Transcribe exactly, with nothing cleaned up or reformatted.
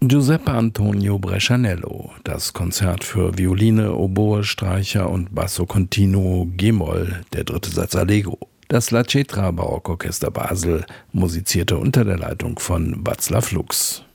Giuseppe Antonio Brescianello, das Konzert für Violine, Oboe, Streicher und Basso Continuo G-Moll, der dritte Satz Allegro. Das La Cetra Barockorchester Basel musizierte unter der Leitung von Václav Lux.